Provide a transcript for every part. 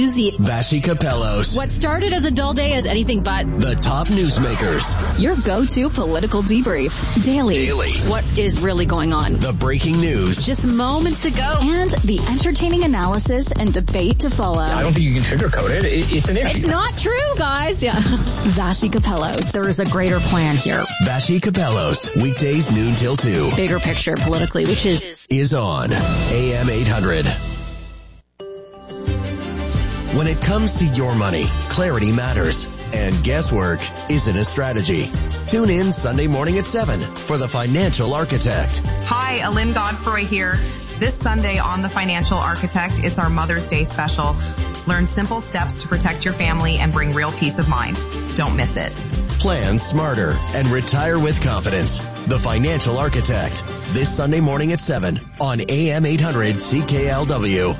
Vassy Capellos. What started as a dull day is anything but. The top newsmakers. Your go-to political debrief. Daily. What is really going on? The breaking news. Just moments ago. And the entertaining analysis and debate to follow. I don't think you can sugarcoat it. It's an issue. It's not true, guys. Yeah. Vassy Capellos. There is a greater plan here. Vassy Capellos. Weekdays noon till 2. Bigger picture politically, which is on AM 800. When it comes to your money, clarity matters, and guesswork isn't a strategy. Tune in Sunday morning at 7 for The Financial Architect. Hi, Alin Godfrey here. This Sunday on The Financial Architect, it's our Mother's Day special. Learn simple steps to protect your family and bring real peace of mind. Don't miss it. Plan smarter and retire with confidence. The Financial Architect. This Sunday morning at 7 on AM 800 CKLW.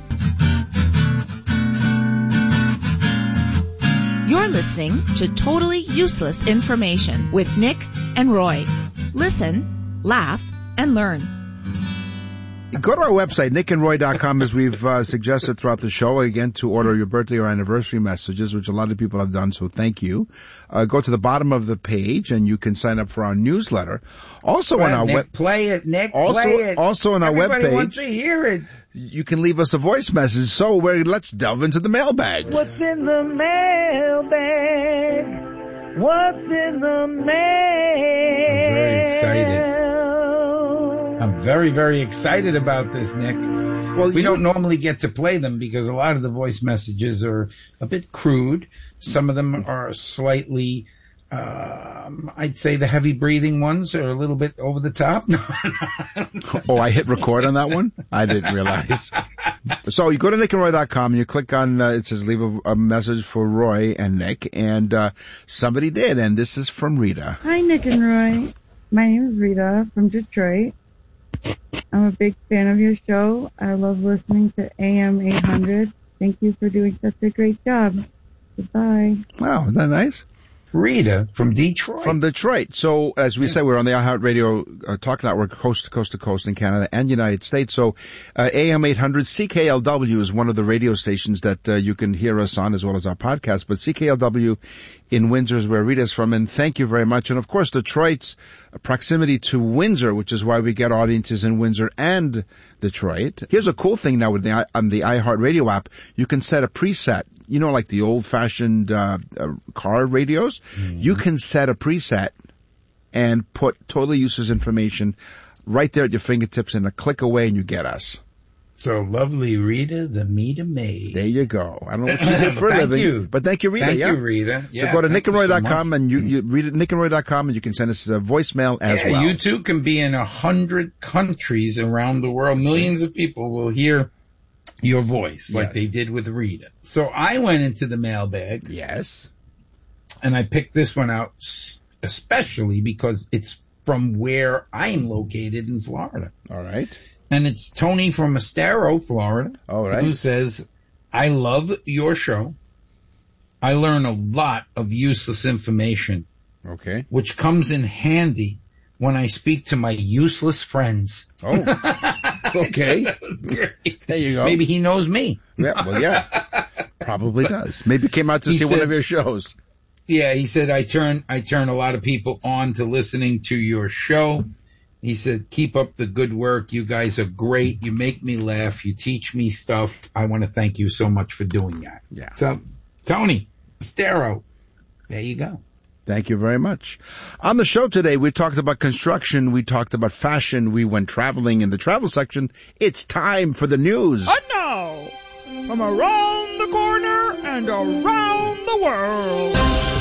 You're listening to Totally Useless Information with Nick and Roy. Listen, laugh, and learn. Go to our website, nickandroy.com, as we've suggested throughout the show, again, to order your birthday or anniversary messages, which a lot of people have done, so thank you. Go to the bottom of the page, and you can sign up for our newsletter. Also on our web, play it, Nick. Play it. Also on our webpage, everybody wants to hear it. You can leave us a voice message. So let's delve into the mailbag. What's in the mailbag? What's in the mail? I'm very, very excited about this, Nick. Well, we don't normally get to play them because a lot of the voice messages are a bit crude. Some of them are slightly, I'd say the heavy breathing ones are a little bit over the top. Oh, I hit record on that one? I didn't realize. So you go to nickandroy.com and you click on, it says leave a message for Roy and Nick, and somebody did, and this is from Rita. Hi, Nick and Roy. My name is Rita from Detroit. I'm a big fan of your show. I love listening to AM 800. Thank you for doing such a great job. Goodbye. Wow, isn't that nice? Rita from Detroit. From Detroit. So, as we said, we're on the iHeartRadio Talk Network, coast to coast in Canada and United States. So, AM 800 CKLW is one of the radio stations that you can hear us on, as well as our podcast. But CKLW in Windsor is where Rita's from, and thank you very much. And of course, Detroit's proximity to Windsor, which is why we get audiences in Windsor and Detroit. Here's a cool thing now with on the iHeartRadio app. You can set a preset. You know, like the old-fashioned car radios? Mm-hmm. You can set a preset and put Totally Useless Information right there at your fingertips, and a click away and you get us. So lovely, Rita, the meter maid. There you go. I don't know what she did for a living, but thank you, Rita. Thank you, Rita. So go to nickandroy.com and you read it, nickandroy.com, and you can send us a voicemail as well. You too can be in 100 countries around the world. Millions of people will hear your voice like they did with Rita. So I went into the mailbag. Yes. And I picked this one out especially because it's from where I'm located in Florida. All right. And it's Tony from Estero, Florida. All right. Who says, I love your show. I learn a lot of useless information. Okay. Which comes in handy when I speak to my useless friends. Oh. Okay. That was great. There you go. Maybe he knows me. Yeah, well, yeah. Probably does. Maybe came out to see one of your shows. Yeah, he said, I turn a lot of people on to listening to your show. He said, keep up the good work. You guys are great. You make me laugh. You teach me stuff. I want to thank you so much for doing that. Yeah. So, Tony, Estero, there you go. Thank you very much. On the show today, we talked about construction. We talked about fashion. We went traveling in the travel section. It's time for the news. And now, from around the corner and around the world,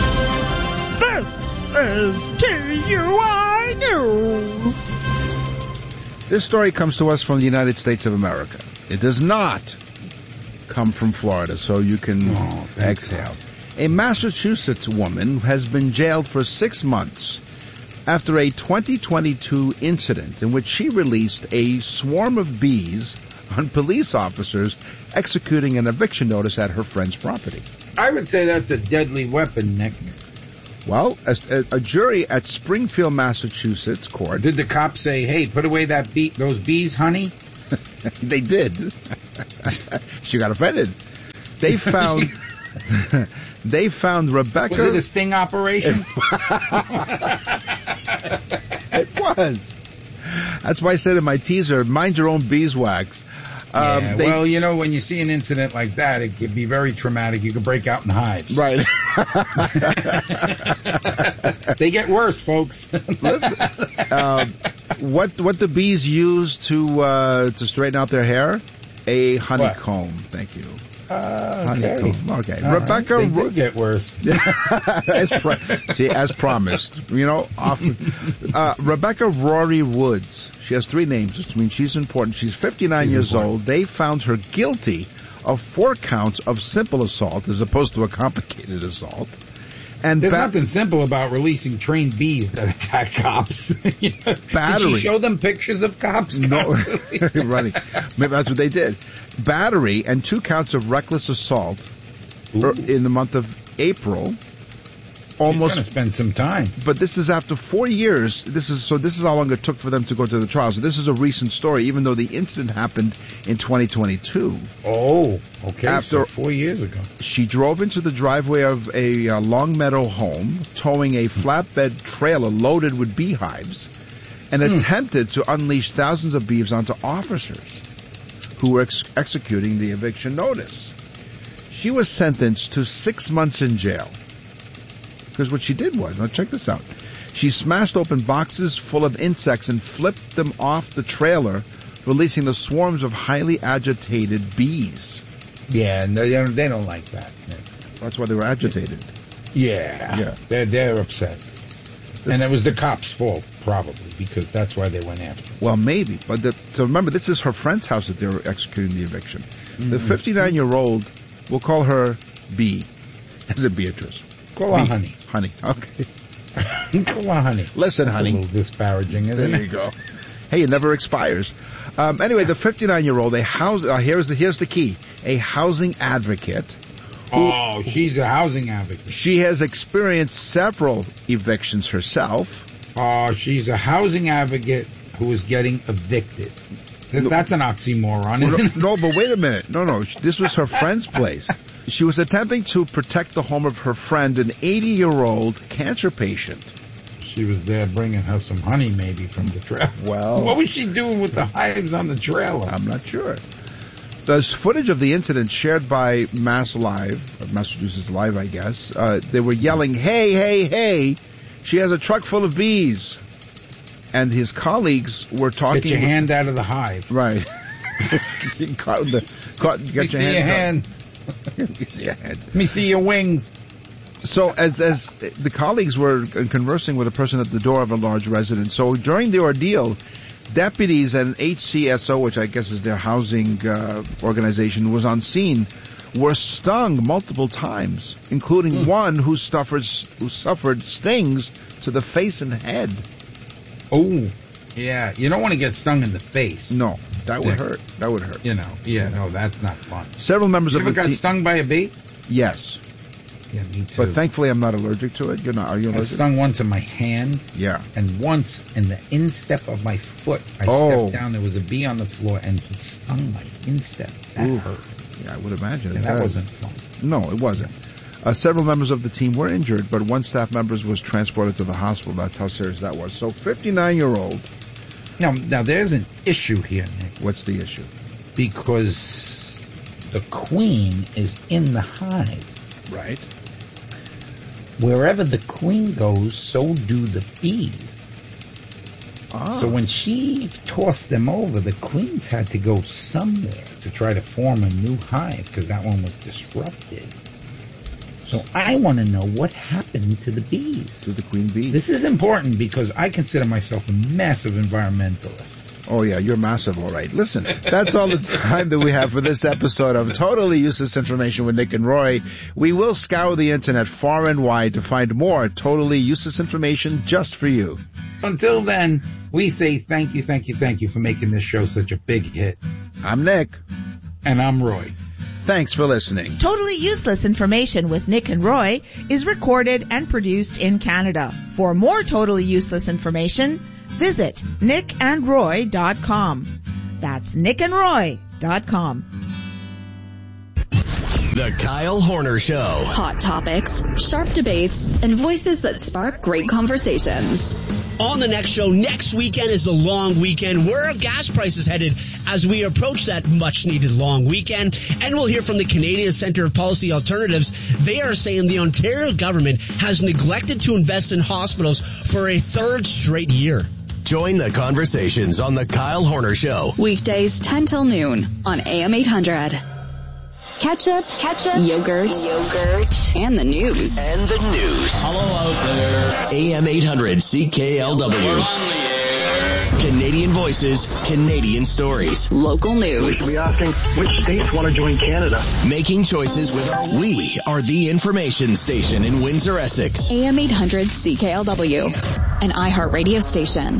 this is TUI News. This story comes to us from the United States of America. It does not come from Florida, so you can exhale. A Massachusetts woman has been jailed for 6 months after a 2022 incident in which she released a swarm of bees on police officers executing an eviction notice at her friend's property. I would say that's a deadly weapon, Nick. Well, a jury at Springfield, Massachusetts court... Did the cop say, hey, put away those bees, honey? They did. She got offended. They found they found Rebecca. Was it a sting operation? It was. That's why I said in my teaser, mind your own beeswax. Well, you know, when you see an incident like that, it could be very traumatic. You could break out in hives. Right. They get worse, folks. What the bees use to straighten out their hair? A honeycomb. What? Thank you. Honeycomb. Okay. Rebecca. They do get worse. as promised. You know, often. Rebecca Rory Woods. She has 3 names, which means she's important. She's 59 years old. They found her guilty of 4 counts of simple assault as opposed to a complicated assault. And there's nothing simple about releasing trained bees that attack cops. Battery. Did she show them pictures of cops? No. Right. Maybe that's what they did. Battery and 2 counts of reckless assault in the month of April. Almost going to spend some time. But this is after 4 years. This is how long it took for them to go to the trial. So this is a recent story, even though the incident happened in 2022. Oh, okay. After 4 years ago. She drove into the driveway of a Longmeadow home, towing a flatbed trailer loaded with beehives, and attempted to unleash thousands of bees onto officers who were executing the eviction notice. She was sentenced to 6 months in jail. Because what she did was, now check this out, she smashed open boxes full of insects and flipped them off the trailer, releasing the swarms of highly agitated bees. Yeah, and they don't like that. That's why they were agitated. Yeah. They're upset. And it was the cops' fault, probably, because that's why they went after her. Well, maybe. But so remember, this is her friend's house that they were executing the eviction. Mm-hmm. The 59-year-old, we'll call her B. Is it Beatrice? Call her Honey. Honey, okay. Call her Honey. Listen, That's honey. a little disparaging, isn't it? There you go. Hey, it never expires. Anyway, the 59-year-old, here's the key. A housing advocate. She's a housing advocate. She has experienced several evictions herself. She's a housing advocate who is getting evicted. That's an oxymoron, isn't it? No, but wait a minute. No. This was her friend's place. She was attempting to protect the home of her friend, an 80-year-old cancer patient. She was there bringing her some honey, maybe, from the trailer. Well, what was she doing with the hives on the trailer? I'm not sure. There's footage of the incident shared by Massachusetts Live, I guess. They were yelling, "Hey, hey, hey! She has a truck full of bees." And his colleagues were talking. Get your hand out of the hive. Right. Get your hands. Let me see your hands. Let me see your wings. So as the colleagues were conversing with a person at the door of a large residence, so during the ordeal, deputies and HCSO, which I guess is their housing organization, was on scene, were stung multiple times, including one who suffered stings to the face and head. Oh, yeah. You don't want to get stung in the face. No, that would hurt. That would hurt. You know, no, that's not fun. Several members of the team. You ever got stung by a bee? Yes. Yeah, me too. But thankfully I'm not allergic to it. You're not, are you allergic? I was stung once in my hand. Yeah. And once in the instep of my foot. I stepped down, there was a bee on the floor, and he stung my instep. That hurt. Yeah, I would imagine. And that wasn't fun. No, it wasn't. Several members of the team were injured, but one staff member was transported to the hospital. That's how serious that was. So 59-year-old. Now there's an issue here, Nick. What's the issue? Because the queen is in the hive. Right. Wherever the queen goes, so do the bees. So when she tossed them over, the queens had to go somewhere to try to form a new hive because that one was disrupted. So I want to know what happened to the bees. To the queen bees. This is important because I consider myself a massive environmentalist. Oh, yeah, you're massive, all right. Listen, that's all the time that we have for this episode of Totally Useless Information with Nick and Roy. We will scour the internet far and wide to find more totally useless information just for you. Until then, we say thank you for making this show such a big hit. I'm Nick. And I'm Roy. Thanks for listening. Totally Useless Information with Nick and Roy is recorded and produced in Canada. For more totally useless information, visit nickandroy.com. That's nickandroy.com. The Kyle Horner Show. Hot topics, sharp debates, and voices that spark great conversations. On the next show, next weekend is the long weekend. Where are gas prices headed as we approach that much-needed long weekend? And we'll hear from the Canadian Centre of Policy Alternatives. They are saying the Ontario government has neglected to invest in hospitals for a third straight year. Join the conversations on The Kyle Horner Show. Weekdays 10 till noon on AM 800. Ketchup, yogurt, and the news. Hello out there. AM 800 CKLW. Canadian voices, Canadian stories. Local news. We should be asking which states want to join Canada. Making choices with We are the information station in Windsor, Essex. AM 800 CKLW, an iHeartRadio station.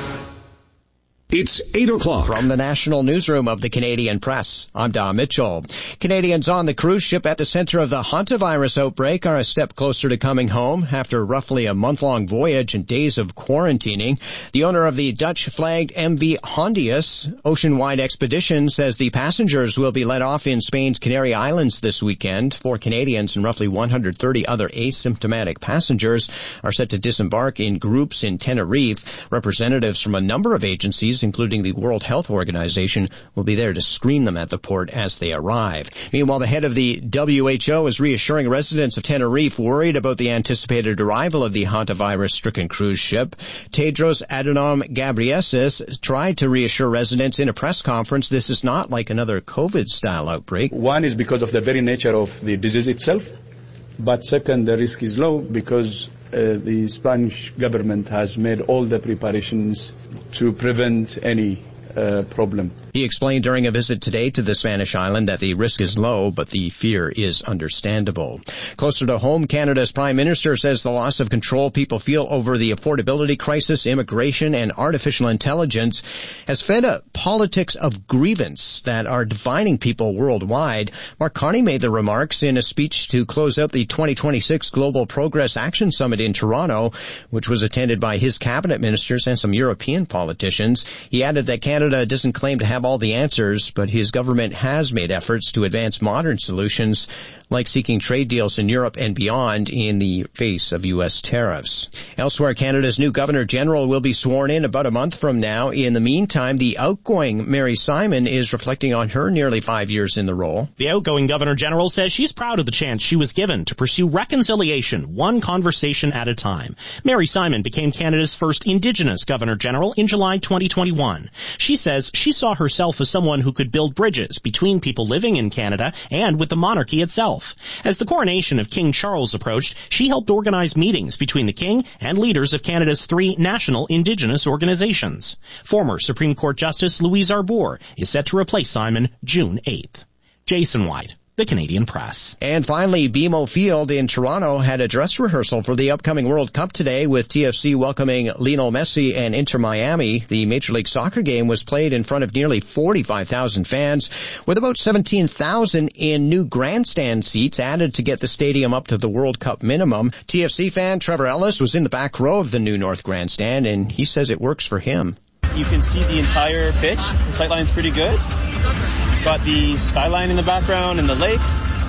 It's 8 o'clock. From the National Newsroom of the Canadian Press, I'm Don Mitchell. Canadians on the cruise ship at the center of the hantavirus outbreak are a step closer to coming home after roughly a month-long voyage and days of quarantining. The owner of the Dutch-flagged MV Hondius Ocean-wide Expedition says the passengers will be let off in Spain's Canary Islands this weekend. 4 Canadians and roughly 130 other asymptomatic passengers are set to disembark in groups in Tenerife. Representatives from a number of agencies, including the World Health Organization, will be there to screen them at the port as they arrive. Meanwhile, the head of the WHO is reassuring residents of Tenerife worried about the anticipated arrival of the hantavirus-stricken cruise ship. Tedros Adhanom Ghebreyesus tried to reassure residents in a press conference this is not like another COVID-style outbreak. One is because of the very nature of the disease itself, but second, the risk is low because the Spanish government has made all the preparations to prevent any problem. He explained during a visit today to the Spanish island that the risk is low, but the fear is understandable. Closer to home, Canada's Prime Minister says the loss of control people feel over the affordability crisis, immigration, and artificial intelligence has fed a politics of grievance that are dividing people worldwide. Mark Carney made the remarks in a speech to close out the 2026 Global Progress Action Summit in Toronto, which was attended by his cabinet ministers and some European politicians. He added that Canada doesn't claim to have all the answers, but his government has made efforts to advance modern solutions, like seeking trade deals in Europe and beyond in the face of U.S. tariffs. Elsewhere, Canada's new Governor-General will be sworn in about a month from now. In the meantime, the outgoing Mary Simon is reflecting on her nearly 5 years in the role. The outgoing Governor-General says she's proud of the chance she was given to pursue reconciliation, one conversation at a time. Mary Simon became Canada's first Indigenous Governor-General in July 2021. She says she saw herself as someone who could build bridges between people living in Canada and with the monarchy itself. As the coronation of King Charles approached, she helped organize meetings between the King and leaders of Canada's 3 national Indigenous organizations. Former Supreme Court Justice Louise Arbour is set to replace Simon June 8th. Jason White, The Canadian Press. And finally, BMO Field in Toronto had a dress rehearsal for the upcoming World Cup today with TFC welcoming Lionel Messi and Inter Miami. The Major League Soccer game was played in front of nearly 45,000 fans, with about 17,000 in new grandstand seats added to get the stadium up to the World Cup minimum. TFC fan Trevor Ellis was in the back row of the new North Grandstand, and he says it works for him. You can see the entire pitch. The sightline's pretty good. Got the skyline in the background and the lake.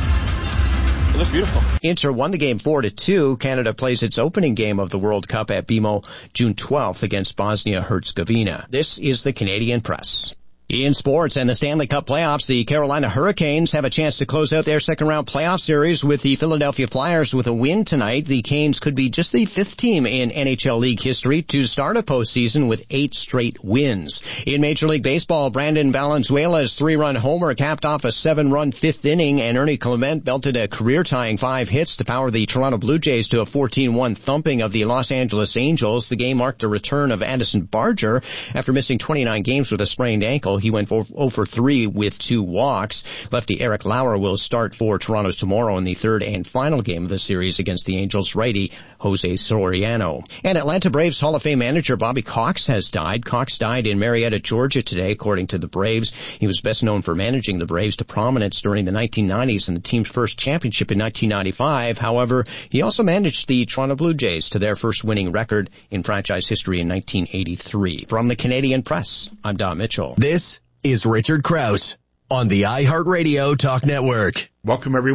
It looks beautiful. Inter won the game 4-2. Canada plays its opening game of the World Cup at BMO June 12th against Bosnia-Herzegovina. This is the Canadian Press. In sports and the Stanley Cup playoffs, the Carolina Hurricanes have a chance to close out their second-round playoff series with the Philadelphia Flyers with a win tonight. The Canes could be just the 5th team in NHL League history to start a postseason with 8 straight wins. In Major League Baseball, Brandon Valenzuela's 3-run homer capped off a 7-run 5th inning, and Ernie Clement belted a career-tying 5 hits to power the Toronto Blue Jays to a 14-1 thumping of the Los Angeles Angels. The game marked the return of Addison Barger after missing 29 games with a sprained ankle. He went 0 for 3 with 2 walks. Lefty Eric Lauer will start for Toronto tomorrow in the 3rd and final game of the series against the Angels righty Jose Soriano. And Atlanta Braves Hall of Fame manager Bobby Cox has died. Cox died in Marietta, Georgia today, according to the Braves. He was best known for managing the Braves to prominence during the 1990s and the team's first championship in 1995. However, he also managed the Toronto Blue Jays to their first winning record in franchise history in 1983. From the Canadian Press, I'm Don Mitchell. This is Richard Krause on the iHeartRadio Talk Network. Welcome, everyone.